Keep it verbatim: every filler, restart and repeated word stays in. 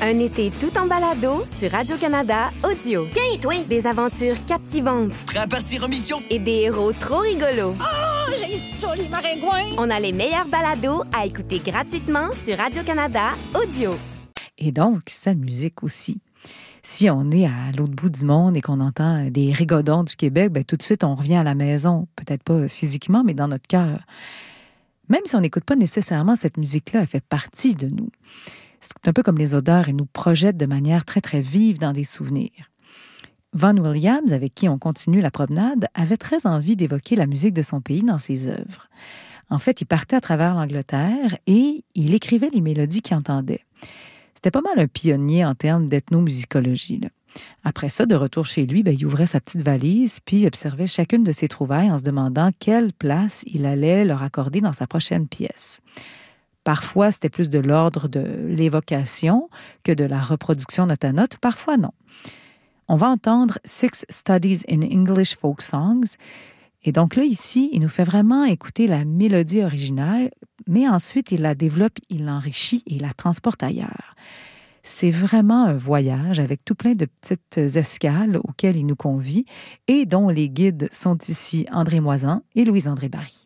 Un été tout en balado sur Radio-Canada Audio. Tiens, toi! Des aventures captivantes. Prêt à partir en mission? Et des héros trop rigolos. Oh, j'ai ça, les maringouins! On a les meilleurs balados à écouter gratuitement sur Radio-Canada Audio. Et donc, sa musique aussi. Si on est à l'autre bout du monde et qu'on entend des rigodons du Québec, bien, tout de suite, on revient à la maison. Peut-être pas physiquement, mais dans notre cœur. Même si on n'écoute pas nécessairement cette musique-là, elle fait partie de nous. C'est un peu comme les odeurs, elle nous projette de manière très, très vive dans des souvenirs. Vaughan Williams, avec qui on continue la promenade, avait très envie d'évoquer la musique de son pays dans ses œuvres. En fait, il partait à travers l'Angleterre et il écrivait les mélodies qu'il entendait. C'était pas mal un pionnier en termes d'ethnomusicologie, là. Après ça, de retour chez lui, bien, il ouvrait sa petite valise puis observait chacune de ses trouvailles en se demandant quelle place il allait leur accorder dans sa prochaine pièce. Parfois, c'était plus de l'ordre de l'évocation que de la reproduction note à note, parfois non. On va entendre Six Studies in English Folk Songs. Et donc là, ici, il nous fait vraiment écouter la mélodie originale, mais ensuite, il la développe, il l'enrichit et il la transporte ailleurs. C'est vraiment un voyage avec tout plein de petites escales auxquelles il nous convie et dont les guides sont ici André Moisan et Louise-André Barry.